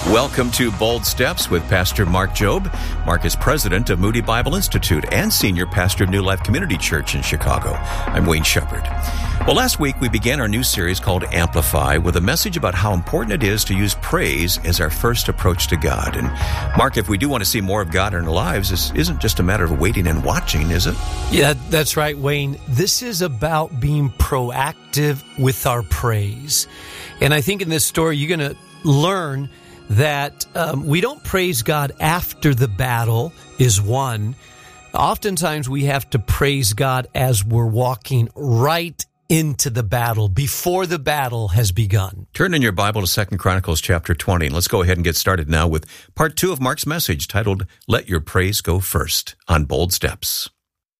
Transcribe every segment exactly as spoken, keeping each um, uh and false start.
Welcome to Bold Steps with Pastor Mark Jobe. Mark is president of Moody Bible Institute and senior pastor of New Life Community Church in Chicago. I'm Wayne Shepherd. Well, last week we began our new series called Amplify with a message about how important it is to use praise as our first approach to God. And Mark, if we do want to see more of God in our lives, this isn't just a matter of waiting and watching, is it? Yeah, that's right, Wayne. This is about being proactive with our praise. And I think in this story you're going to learn that um, we don't praise God after the battle is won. Oftentimes we have to praise God as we're walking right into the battle, before the battle has begun. Turn in your Bible to Second Chronicles chapter twenty, and let's go ahead and get started now with part two of Mark's message titled, Let Your Praise Go First, on Bold Steps.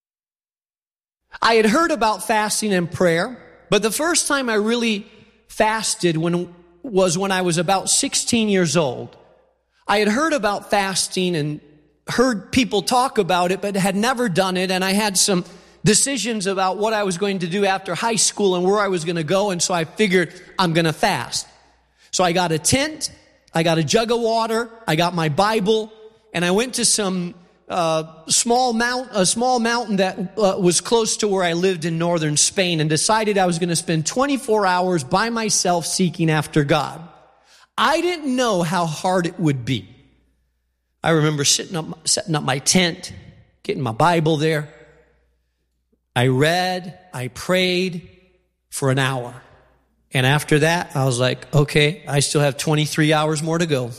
I had heard about fasting and prayer, but the first time I really fasted when was when I was about sixteen years old. I had heard about fasting and heard people talk about it, but had never done it. And I had some decisions about what I was going to do after high school and where I was going to go. And so I figured I'm going to fast. So I got a tent, I got a jug of water, I got my Bible, and I went to some uh, small mount, a small mountain that uh, was close to where I lived in northern Spain, and decided I was going to spend twenty-four hours by myself seeking after God. I didn't know how hard it would be. I remember sitting up, setting up my tent, getting my Bible there. I read, I prayed for an hour. And after that, I was like, okay, I still have twenty-three hours more to go.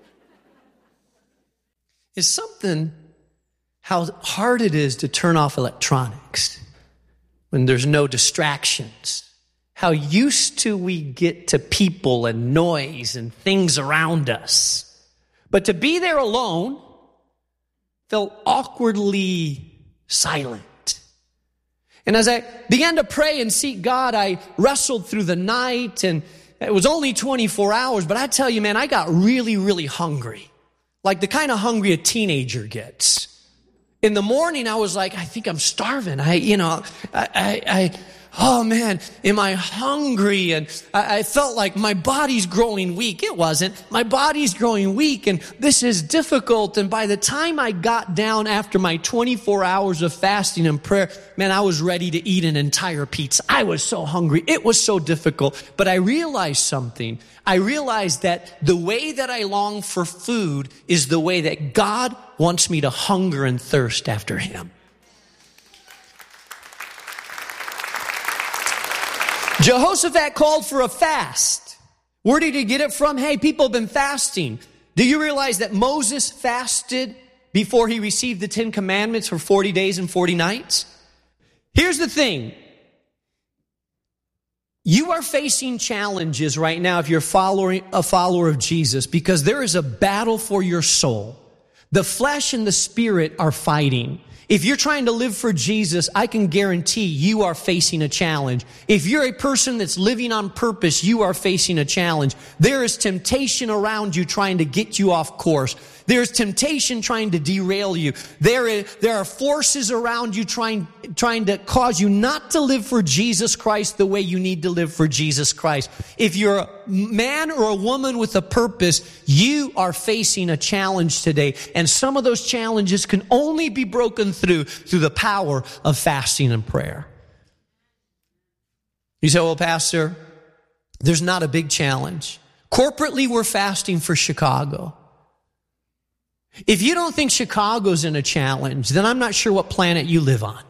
It's something how hard it is to turn off electronics when there's no distractions. How used to we get to people and noise and things around us. But to be there alone felt awkwardly silent. And as I began to pray and seek God, I wrestled through the night, and it was only twenty-four hours, but I tell you, man, I got really, really hungry. Like the kind of hungry a teenager gets. In the morning, I was like, I think I'm starving. I, you know, I, I, I oh man, am I hungry? And I, I felt like my body's growing weak. It wasn't. My body's growing weak, and this is difficult. And by the time I got down after my twenty-four hours of fasting and prayer, man, I was ready to eat an entire pizza. I was so hungry. It was so difficult. But I realized something. I realized that the way that I long for food is the way that God wants me to hunger and thirst after Him. Jehoshaphat called for a fast. Where did he get it from? Hey, people have been fasting. Do you realize that Moses fasted before he received the Ten Commandments for forty days and forty nights? Here's the thing. You are facing challenges right now if you're following a follower of Jesus, because there is a battle for your soul. The flesh and the spirit are fighting. If you're trying to live for Jesus, I can guarantee you are facing a challenge. If you're a person that's living on purpose, you are facing a challenge. There is temptation around you trying to get you off course. There's temptation trying to derail you. There is, there are forces around you trying, trying to cause you not to live for Jesus Christ the way you need to live for Jesus Christ. If you're a man or a woman with a purpose, you are facing a challenge today. And some of those challenges can only be broken through, through the power of fasting and prayer. You say, well, Pastor, there's not a big challenge. Corporately, we're fasting for Chicago. If you don't think Chicago's in a challenge, then I'm not sure what planet you live on.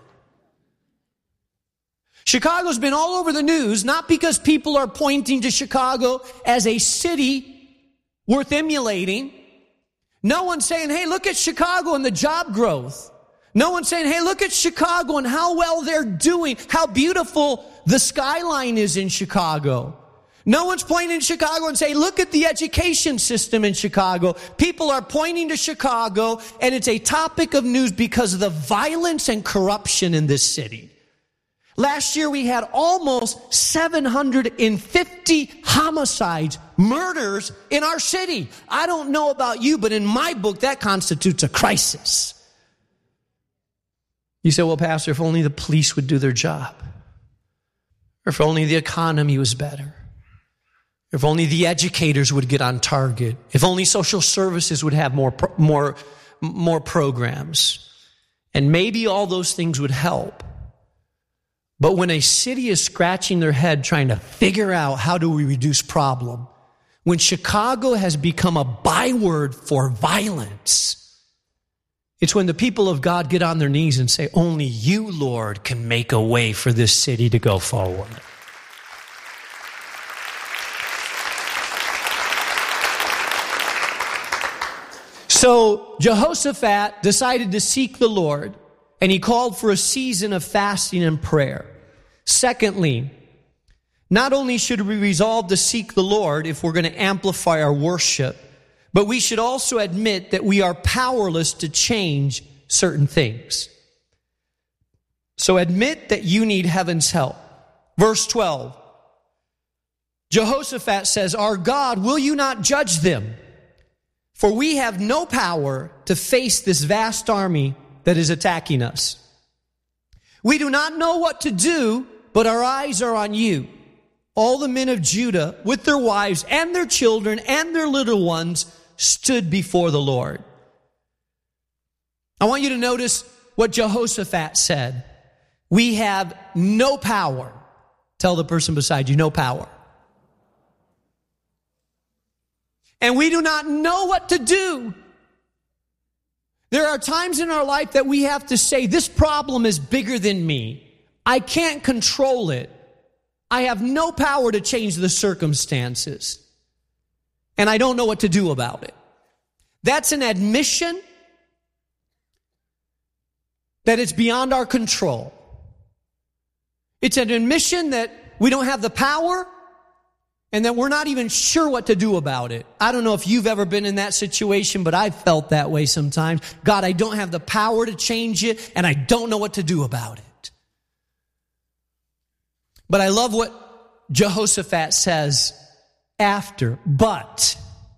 Chicago's been all over the news, not because people are pointing to Chicago as a city worth emulating. No one's saying, hey, look at Chicago and the job growth. No one's saying, hey, look at Chicago and how well they're doing, how beautiful the skyline is in Chicago. No one's pointing to Chicago and saying, look at the education system in Chicago. People are pointing to Chicago, and it's a topic of news because of the violence and corruption in this city. Last year, we had almost seven hundred fifty homicides, murders in our city. I don't know about you, but in my book, that constitutes a crisis. You say, well, Pastor, if only the police would do their job. Or if only the economy was better. If only the educators would get on target. If only social services would have more, more, more programs. And maybe all those things would help. But when a city is scratching their head trying to figure out how do we reduce problem, when Chicago has become a byword for violence, it's when the people of God get on their knees and say, only you, Lord, can make a way for this city to go forward. So Jehoshaphat decided to seek the Lord, and he called for a season of fasting and prayer. Secondly, not only should we resolve to seek the Lord if we're going to amplify our worship, but we should also admit that we are powerless to change certain things. So admit that you need heaven's help. Verse twelve, Jehoshaphat says, our God, will you not judge them? For we have no power to face this vast army that is attacking us. We do not know what to do, but our eyes are on you. All the men of Judah, with their wives and their children and their little ones, stood before the Lord. I want you to notice what Jehoshaphat said. We have no power. Tell the person beside you, no power. And we do not know what to do. There are times in our life that we have to say, this problem is bigger than me. I can't control it. I have no power to change the circumstances. And I don't know what to do about it. That's an admission that it's beyond our control. It's an admission that we don't have the power and that we're not even sure what to do about it. I don't know if you've ever been in that situation, but I've felt that way sometimes. God, I don't have the power to change it, and I don't know what to do about it. But I love what Jehoshaphat says after. But,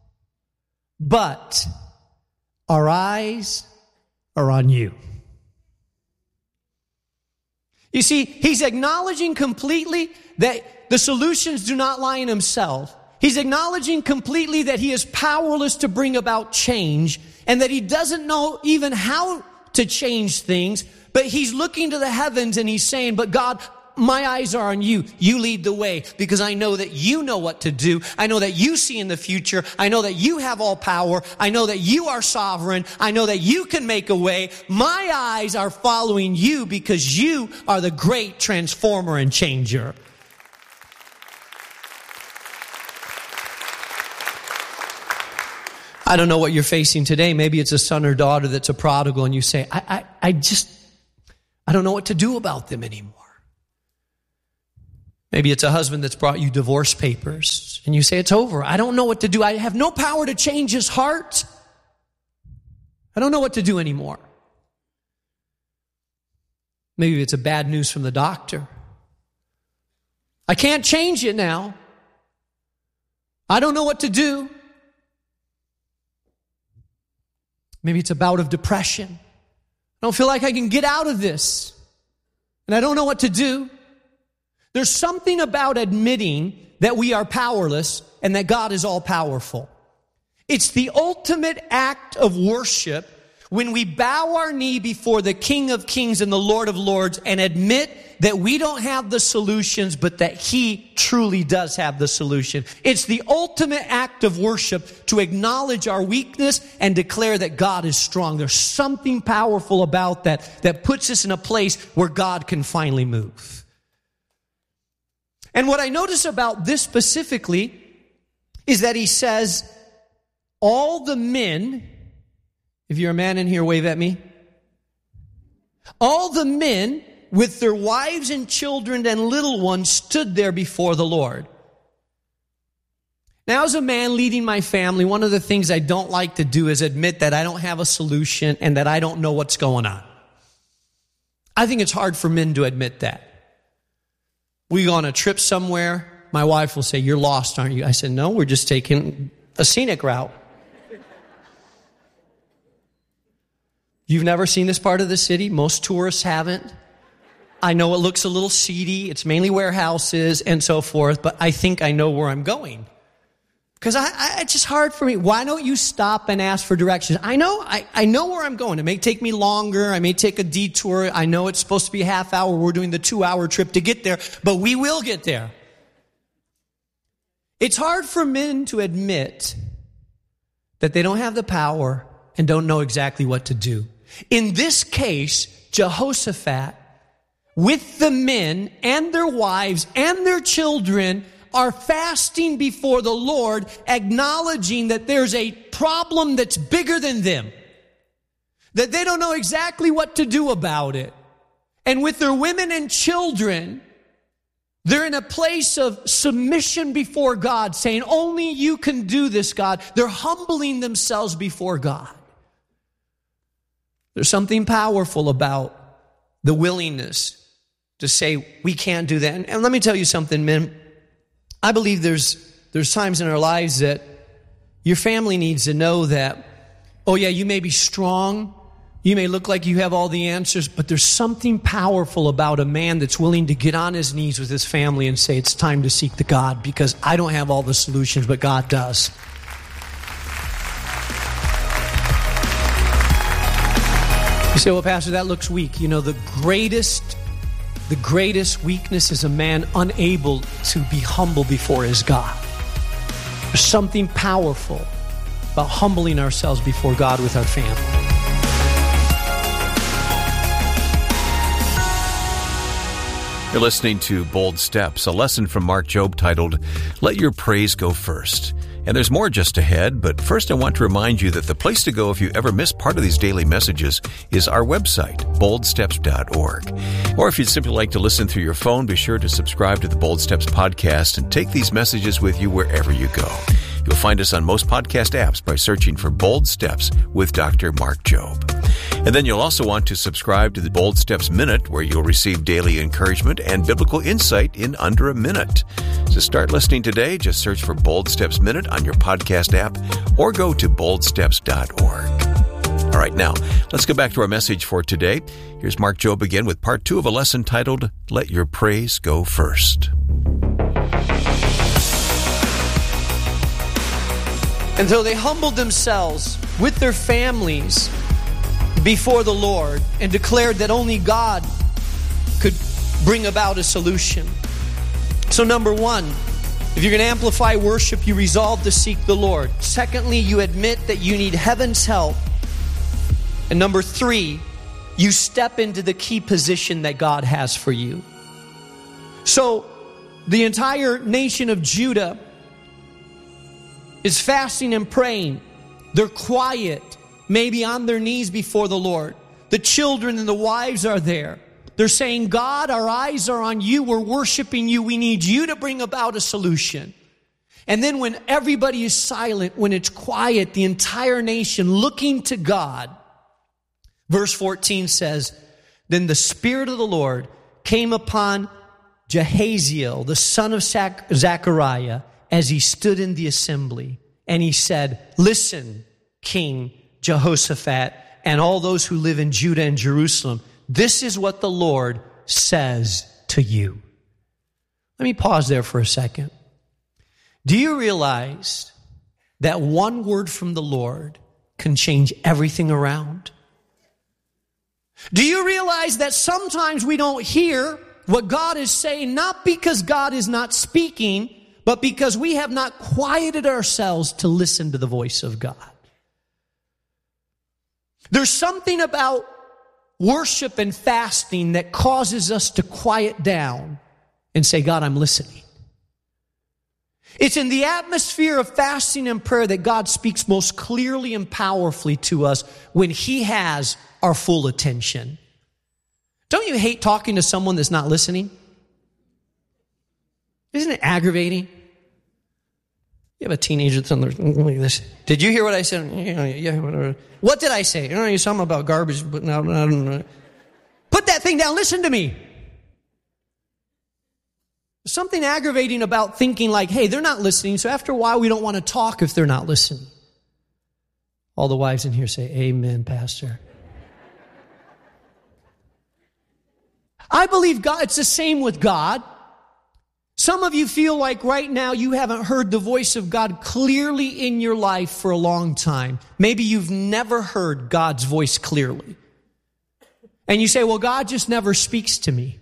but, our eyes are on you. You see, he's acknowledging completely that the solutions do not lie in himself. He's acknowledging completely that he is powerless to bring about change and that he doesn't know even how to change things, but he's looking to the heavens and he's saying, but God, my eyes are on you. You lead the way because I know that you know what to do. I know that you see in the future. I know that you have all power. I know that you are sovereign. I know that you can make a way. My eyes are following you because you are the great transformer and changer. I don't know what you're facing today. Maybe it's a son or daughter that's a prodigal and you say, I, I, I just, I don't know what to do about them anymore. Maybe it's a husband that's brought you divorce papers and you say, it's over. I don't know what to do. I have no power to change his heart. I don't know what to do anymore. Maybe it's a bad news from the doctor. I can't change it now. I don't know what to do. Maybe it's a bout of depression. I don't feel like I can get out of this. And I don't know what to do. There's something about admitting that we are powerless and that God is all-powerful. It's the ultimate act of worship when we bow our knee before the King of Kings and the Lord of Lords and admit that we don't have the solutions, but that He truly does have the solution. It's the ultimate act of worship to acknowledge our weakness and declare that God is strong. There's something powerful about that that puts us in a place where God can finally move. And what I notice about this specifically is that he says, all the men, if you're a man in here, wave at me. All the men with their wives and children and little ones stood there before the Lord. Now, as a man leading my family, one of the things I don't like to do is admit that I don't have a solution and that I don't know what's going on. I think it's hard for men to admit that. We go on a trip somewhere, my wife will say, you're lost, aren't you? I said, no, we're just taking a scenic route. You've never seen this part of the city? Most tourists haven't. I know it looks a little seedy. It's mainly warehouses and so forth, but I think I know where I'm going. Because I, I, it's just hard for me. Why don't you stop and ask for directions? I know, I, I know where I'm going. It may take me longer. I may take a detour. I know it's supposed to be a half hour. We're doing the two hour trip to get there, but we will get there. It's hard for men to admit that they don't have the power and don't know exactly what to do. In this case, Jehoshaphat, with the men and their wives and their children, are fasting before the Lord, acknowledging that there's a problem that's bigger than them, that they don't know exactly what to do about it. And with their women and children, they're in a place of submission before God, saying, only you can do this, God. They're humbling themselves before God. There's something powerful about the willingness to say, we can't do that. And, and let me tell you something, men. I believe there's there's times in our lives that your family needs to know that, oh yeah, you may be strong, you may look like you have all the answers, but there's something powerful about a man that's willing to get on his knees with his family and say, it's time to seek the God, because I don't have all the solutions, but God does. You say, well, Pastor, that looks weak. You know, the greatest The greatest weakness is a man unable to be humble before his God. There's something powerful about humbling ourselves before God with our family. You're listening to Bold Steps, a lesson from Mark Jobe titled, Let Your Praise Go First. And there's more just ahead, but first I want to remind you that the place to go if you ever miss part of these daily messages is our website, bold steps dot org. Or if you'd simply like to listen through your phone, be sure to subscribe to the Bold Steps podcast and take these messages with you wherever you go. You'll find us on most podcast apps by searching for Bold Steps with Doctor Mark Jobe. And then you'll also want to subscribe to the Bold Steps Minute, where you'll receive daily encouragement and biblical insight in under a minute. To start listening today, just search for Bold Steps Minute on your podcast app or go to bold steps dot org. All right, now, let's go back to our message for today. Here's Mark Jobe again with part two of a lesson titled, Let Your Praise Go First. And so they humbled themselves with their families before the Lord and declared that only God could bring about a solution. So number one, if you're going to amplify worship, you resolve to seek the Lord. Secondly, you admit that you need heaven's help. And number three, you step into the key position that God has for you. So the entire nation of Judah is fasting and praying. They're quiet, maybe on their knees before the Lord. The children and the wives are there. They're saying, God, our eyes are on you. We're worshiping you. We need you to bring about a solution. And then when everybody is silent, when it's quiet, the entire nation looking to God, verse fourteen says, then the Spirit of the Lord came upon Jahaziel, the son of Zechariah, as he stood in the assembly. And he said, listen, King Jehoshaphat, and all those who live in Judah and Jerusalem, this is what the Lord says to you. Let me pause there for a second. Do you realize that one word from the Lord can change everything around? Do you realize that sometimes we don't hear what God is saying, not because God is not speaking, but because we have not quieted ourselves to listen to the voice of God? There's something about worship and fasting that causes us to quiet down and say, God, I'm listening. It's in the atmosphere of fasting and prayer that God speaks most clearly and powerfully to us when He has our full attention. Don't you hate talking to someone that's not listening? Isn't it aggravating? You have a teenager that's on there, like this. Did you hear what I said? Yeah, yeah, whatever. What did I say? You know, you're something about garbage, but now I don't know. Put that thing down. Listen to me. There's something aggravating about thinking like, hey, they're not listening, so after a while we don't want to talk if they're not listening. All the wives in here say, amen, Pastor. I believe God, it's the same with God. Some of you feel like right now you haven't heard the voice of God clearly in your life for a long time. Maybe you've never heard God's voice clearly. And you say, well, God just never speaks to me.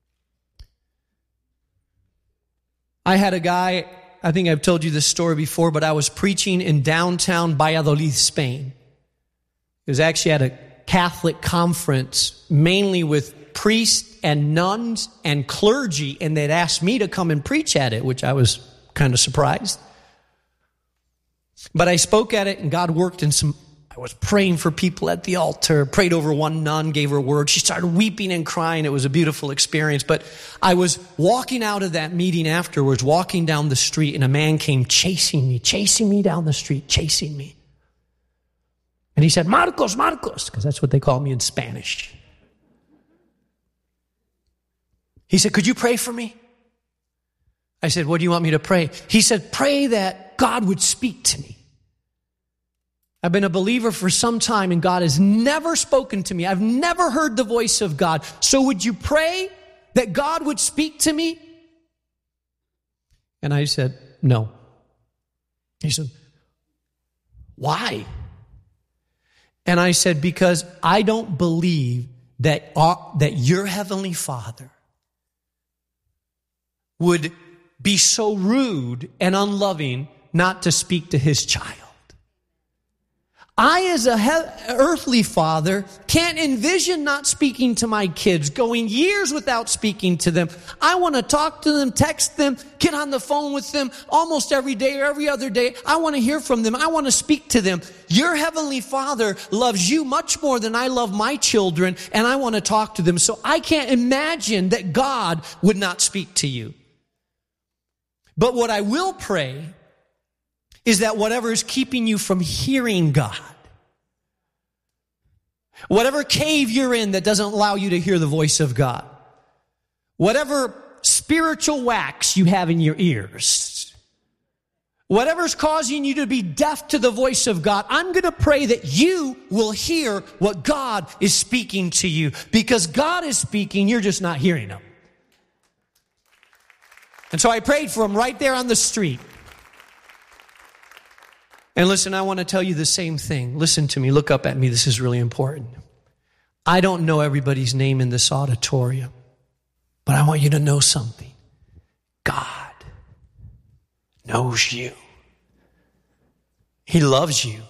I had a guy, I think I've told you this story before, but I was preaching in downtown Valladolid, Spain. It was actually at a Catholic conference, mainly with priests and nuns and clergy, and they'd asked me to come and preach at it, which I was kind of surprised. But I spoke at it, and God worked in some, I was praying for people at the altar, prayed over one nun, gave her a word. She started weeping and crying. It was a beautiful experience. But I was walking out of that meeting afterwards, walking down the street, and a man came chasing me, chasing me down the street, chasing me. And he said, Marcos, Marcos, because that's what they call me in Spanish. He said, could you pray for me? I said, what do you want me to pray? He said, pray that God would speak to me. I've been a believer for some time and God has never spoken to me. I've never heard the voice of God. So would you pray that God would speak to me? And I said, no. He said, why? And I said, because I don't believe that, uh, that your Heavenly Father would be so rude and unloving not to speak to his child. I, as a he- earthly father, can't envision not speaking to my kids, going years without speaking to them. I want to talk to them, text them, get on the phone with them almost every day or every other day. I want to hear from them. I want to speak to them. Your Heavenly Father loves you much more than I love my children, and I want to talk to them. So I can't imagine that God would not speak to you. But what I will pray is that whatever is keeping you from hearing God, whatever cave you're in that doesn't allow you to hear the voice of God, whatever spiritual wax you have in your ears, whatever's causing you to be deaf to the voice of God, I'm going to pray that you will hear what God is speaking to you. Because God is speaking, you're just not hearing Him. And so I prayed for him right there on the street. And listen, I want to tell you the same thing. Listen to me. Look up at me. This is really important. I don't know everybody's name in this auditorium, but I want you to know something. God knows you. He loves you.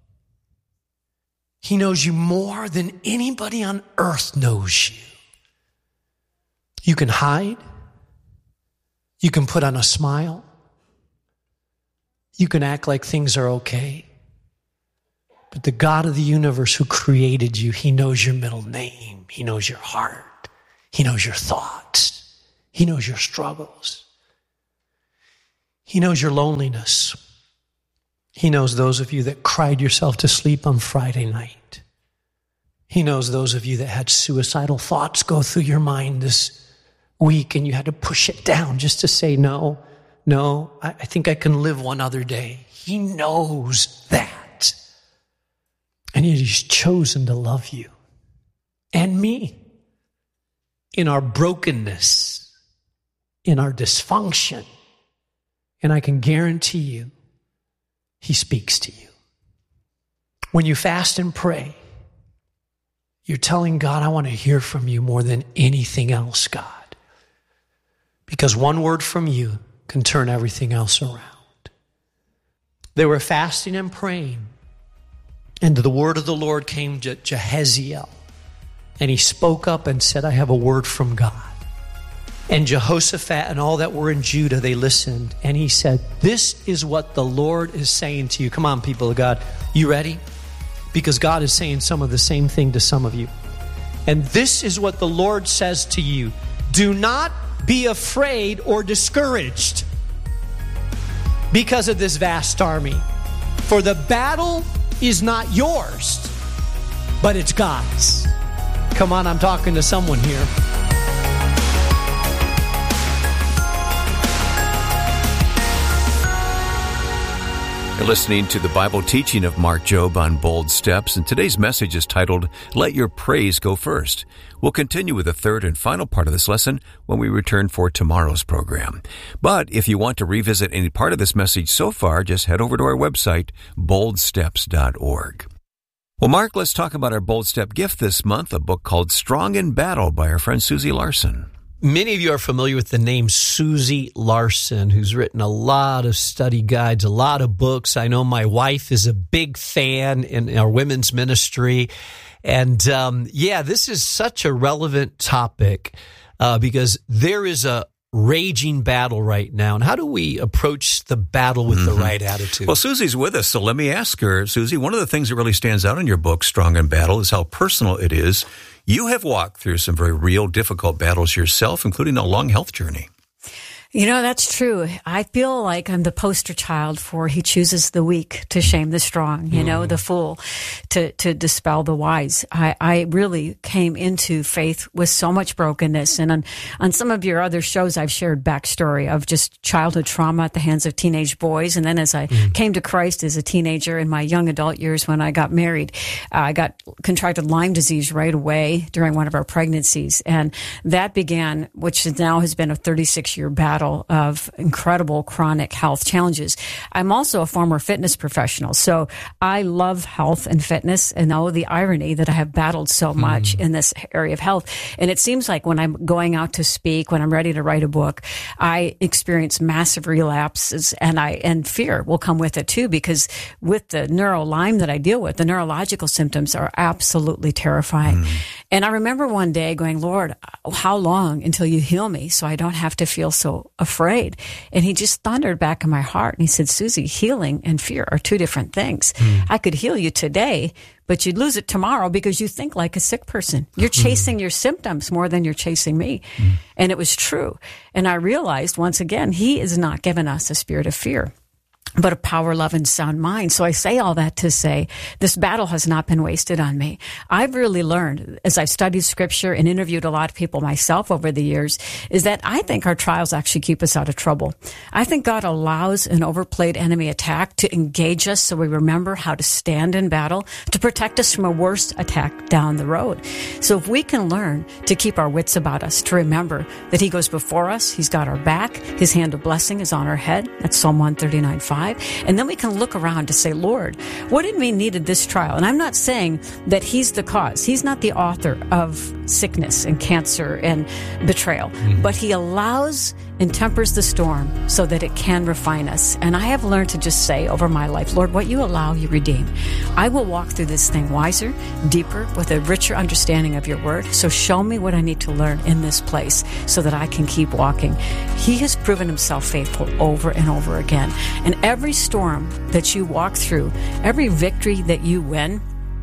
He knows you more than anybody on earth knows you. You can hide. You can put on a smile. You can act like things are okay. But the God of the universe who created you, He knows your middle name. He knows your heart. He knows your thoughts. He knows your struggles. He knows your loneliness. He knows those of you that cried yourself to sleep on Friday night. He knows those of you that had suicidal thoughts go through your mind this week and you had to push it down just to say, no, no, I, I think I can live one other day. He knows that. And He's chosen to love you and me in our brokenness, in our dysfunction. And I can guarantee you, He speaks to you. When you fast and pray, you're telling God, I want to hear from you more than anything else, God. Because one word from you can turn everything else around. They were fasting and praying, and the word of the Lord came to Jehaziel, and he spoke up and said, I have a word from God. And Jehoshaphat and all that were in Judah, they listened, and he said, this is what the Lord is saying to you. Come on, people of God. You ready? Because God is saying some of the same thing to some of you. And this is what the Lord says to you. Do not be afraid or discouraged because of this vast army. For the battle is not yours, but it's God's. Come on, I'm talking to someone here. You're listening to the Bible teaching of Mark Jobe on Bold Steps, and today's message is titled, Let Your Praise Go First. We'll continue with the third and final part of this lesson when we return for tomorrow's program. But if you want to revisit any part of this message so far, just head over to our website, bold steps dot org. Well, Mark, let's talk about our Bold Step gift this month, a book called Strong in Battle by our friend Susie Larson. Many of you are familiar with the name Susie Larson, who's written a lot of study guides, a lot of books. I know my wife is a big fan in our women's ministry. And um, yeah, this is such a relevant topic uh, because there is a raging battle right now. And how do we approach the battle with mm-hmm. the right attitude? Well, Susie's with us, so let me ask her. Susie, one of the things that really stands out in your book, Strong in Battle, is how personal it is. You have walked through some very real, difficult battles yourself, including a long health journey. You know, that's true. I feel like I'm the poster child for he chooses the weak to shame the strong, you mm. know, the fool to, to dispel the wise. I, I really came into faith with so much brokenness. And on, on some of your other shows, I've shared backstory of just childhood trauma at the hands of teenage boys. And then as I mm. came to Christ as a teenager in my young adult years when I got married, uh, I got contracted Lyme disease right away during one of our pregnancies. And that began, which now has been a thirty-six year battle of incredible chronic health challenges. I'm also a former fitness professional, so I love health and fitness and know the irony that I have battled so much mm. in this area of health. And it seems like when I'm going out to speak, when I'm ready to write a book, I experience massive relapses, and I and fear will come with it too, because with the neuro Lyme that I deal with, the neurological symptoms are absolutely terrifying. Mm. And I remember one day going, Lord, how long until you heal me so I don't have to feel so afraid? And he just thundered back in my heart. And he said, Susie, healing and fear are two different things. Mm. I could heal you today, but you'd lose it tomorrow because you think like a sick person. You're chasing mm. your symptoms more than you're chasing me. Mm. And it was true. And I realized once again, he has not given us a spirit of fear, but a power, love, and sound mind. So I say all that to say this battle has not been wasted on me. I've really learned, as I've studied Scripture and interviewed a lot of people myself over the years, is that I think our trials actually keep us out of trouble. I think God allows an overplayed enemy attack to engage us so we remember how to stand in battle, to protect us from a worse attack down the road. So if we can learn to keep our wits about us, to remember that He goes before us, He's got our back, His hand of blessing is on our head. That's Psalm one thirty-nine five. And then we can look around to say, Lord, what in me needed this trial? And I'm not saying that He's the cause. He's not the author of sickness and cancer and betrayal. Mm-hmm. But He allows and tempers the storm so that it can refine us. And I have learned to just say over my life, Lord, what you allow, you redeem. I will walk through this thing wiser, deeper, with a richer understanding of your word. So show me what I need to learn in this place so that I can keep walking. He has proven Himself faithful over and over again. And every storm that you walk through, every victory that you win,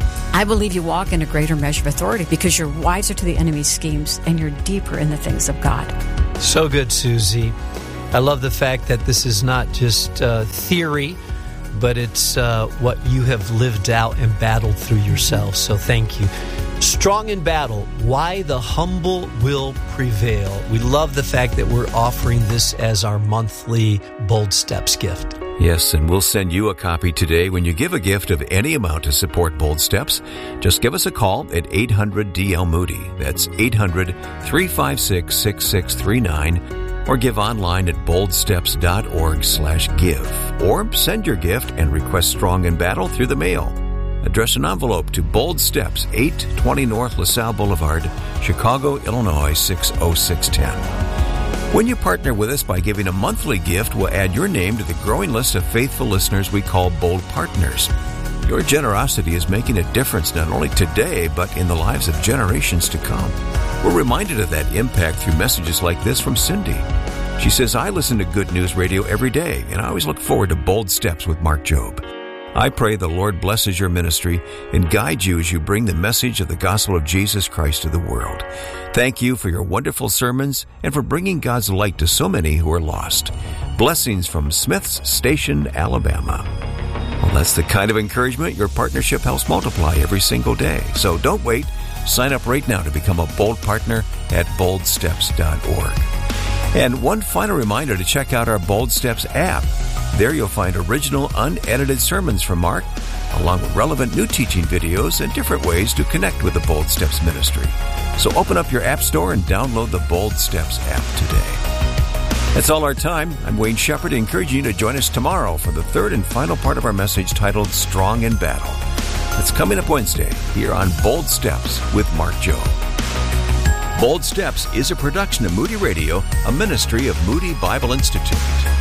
I believe you walk in a greater measure of authority because you're wiser to the enemy's schemes and you're deeper in the things of God. So good, Susie. I love the fact that this is not just uh, theory, but it's uh, what you have lived out and battled through yourself. So thank you. Strong in Battle, Why the Humble Will Prevail. We love the fact that we're offering this as our monthly Bold Steps gift. Yes, and we'll send you a copy today when you give a gift of any amount to support Bold Steps. Just give us a call at eight hundred D L Moody. That's eight hundred, three five six, six six three nine. Or give online at boldsteps.org slash give. Or send your gift and request Strong in Battle through the mail. Address an envelope to Bold Steps, eight twenty North LaSalle Boulevard, Chicago, Illinois, six oh six one oh. When you partner with us by giving a monthly gift, we'll add your name to the growing list of faithful listeners we call Bold Partners. Your generosity is making a difference not only today, but in the lives of generations to come. We're reminded of that impact through messages like this from Cindy. She says, I listen to Good News Radio every day, and I always look forward to Bold Steps with Mark Jobe. I pray the Lord blesses your ministry and guides you as you bring the message of the gospel of Jesus Christ to the world. Thank you for your wonderful sermons and for bringing God's light to so many who are lost. Blessings from Smith's Station, Alabama. Well, that's the kind of encouragement your partnership helps multiply every single day. So don't wait. Sign up right now to become a Bold Partner at bold steps dot org. And one final reminder to check out our Bold Steps app. There you'll find original, unedited sermons from Mark, along with relevant new teaching videos and different ways to connect with the Bold Steps ministry. So open up your app store and download the Bold Steps app today. That's all our time. I'm Wayne Shepherd, encouraging you to join us tomorrow for the third and final part of our message titled Strong in Battle. It's coming up Wednesday here on Bold Steps with Mark Jobe. Bold Steps is a production of Moody Radio, a ministry of Moody Bible Institute.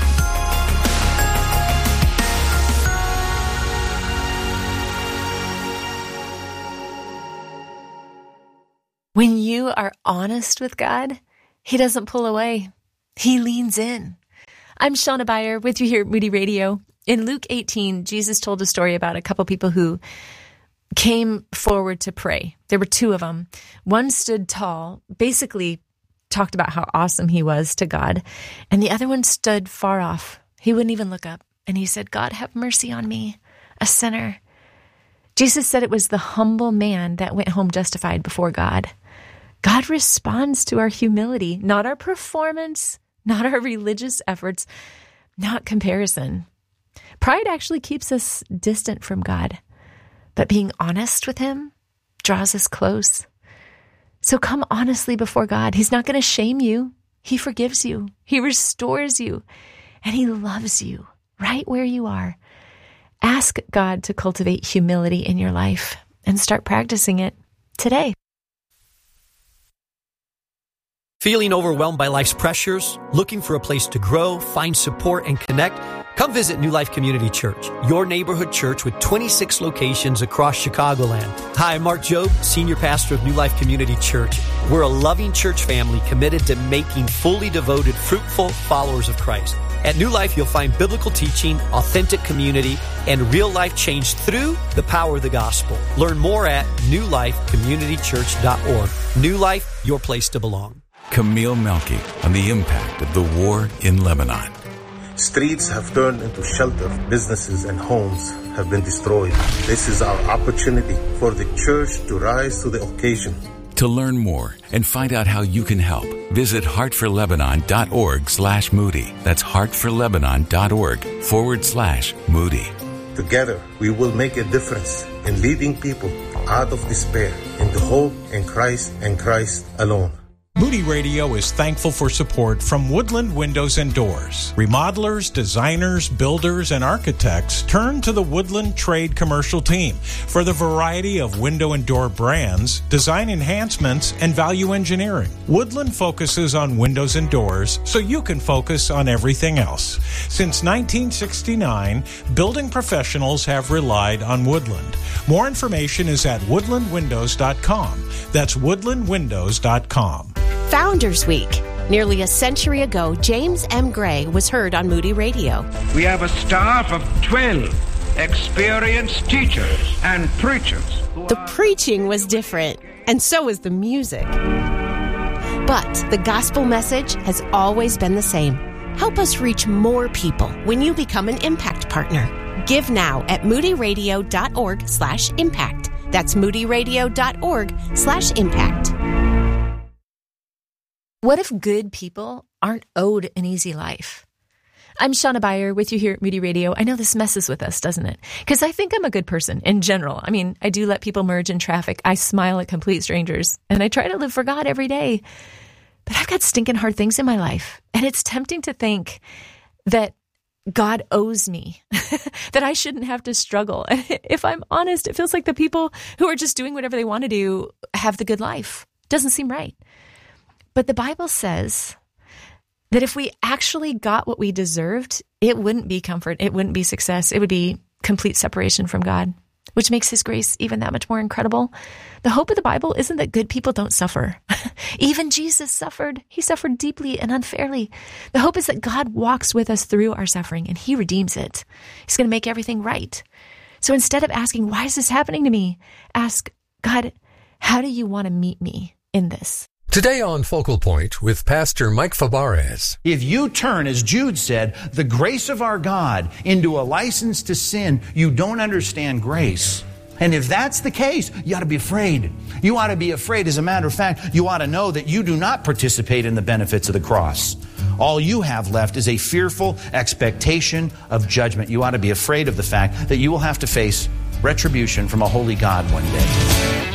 When you are honest with God, He doesn't pull away. He leans in. I'm Shauna Beyer with you here at Moody Radio. In Luke eighteen, Jesus told a story about a couple people who came forward to pray. There were two of them. One stood tall, basically talked about how awesome he was to God, and the other one stood far off. He wouldn't even look up, and he said, "God, have mercy on me, a sinner." Jesus said it was the humble man that went home justified before God. God responds to our humility, not our performance, not our religious efforts, not comparison. Pride actually keeps us distant from God, but being honest with Him draws us close. So come honestly before God. He's not going to shame you. He forgives you. He restores you, and He loves you right where you are. Ask God to cultivate humility in your life and start practicing it today. Feeling overwhelmed by life's pressures? Looking for a place to grow, find support, and connect? Come visit New Life Community Church, your neighborhood church with twenty-six locations across Chicagoland. Hi, I'm Mark Jobe, Senior Pastor of New Life Community Church. We're a loving church family committed to making fully devoted, fruitful followers of Christ. At New Life, you'll find biblical teaching, authentic community, and real life change through the power of the gospel. Learn more at new life community church dot org. New Life, your place to belong. Camille Melky on the impact of the war in Lebanon. Streets have turned into shelter. Businesses and homes have been destroyed. This is our opportunity for the church to rise to the occasion. To learn more and find out how you can help, visit heartforlebanon.org slash Moody. That's heartforlebanon.org forward slash Moody. Together, we will make a difference in leading people out of despair into hope in Christ and Christ alone. Moody Radio is thankful for support from Woodland Windows and Doors. Remodelers, designers, builders, and architects turn to the Woodland Trade Commercial Team for the variety of window and door brands, design enhancements, and value engineering. Woodland focuses on windows and doors so you can focus on everything else. Since nineteen sixty-nine, building professionals have relied on Woodland. More information is at woodland windows dot com. That's woodland windows dot com. Founders Week. Nearly a century ago, James M. Gray was heard on Moody Radio. We have a staff of twelve experienced teachers and preachers. The preaching was different, and so was the music. But the gospel message has always been the same. Help us reach more people when you become an impact partner. Give now at moodyradio.org slash impact. That's moodyradio.org slash impact. What if good people aren't owed an easy life? I'm Shauna Beyer with you here at Moody Radio. I know this messes with us, doesn't it? Because I think I'm a good person in general. I mean, I do let people merge in traffic. I smile at complete strangers, and I try to live for God every day. But I've got stinking hard things in my life, and it's tempting to think that God owes me, that I shouldn't have to struggle. And if I'm honest, it feels like the people who are just doing whatever they want to do have the good life. Doesn't seem right. But the Bible says that if we actually got what we deserved, it wouldn't be comfort. It wouldn't be success. It would be complete separation from God, which makes His grace even that much more incredible. The hope of the Bible isn't that good people don't suffer. Even Jesus suffered. He suffered deeply and unfairly. The hope is that God walks with us through our suffering and He redeems it. He's going to make everything right. So instead of asking, why is this happening to me? Ask, God, how do you want to meet me in this? Today on Focal Point with Pastor Mike Fabarez. If you turn, as Jude said, the grace of our God into a license to sin, you don't understand grace. And if that's the case, you ought to be afraid. You ought to be afraid. As a matter of fact, you ought to know that you do not participate in the benefits of the cross. all you have left is a fearful expectation of judgment. You ought to be afraid of the fact that you will have to face retribution from a holy God one day.